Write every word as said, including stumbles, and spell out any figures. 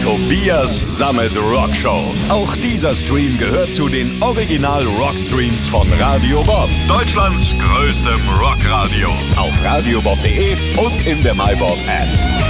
Tobias Sammet Rock Show. Auch dieser Stream gehört zu den Original Rockstreams von Radio Bob. Deutschlands größtem Rockradio. Auf radiobob punkt de und in der MyBob App.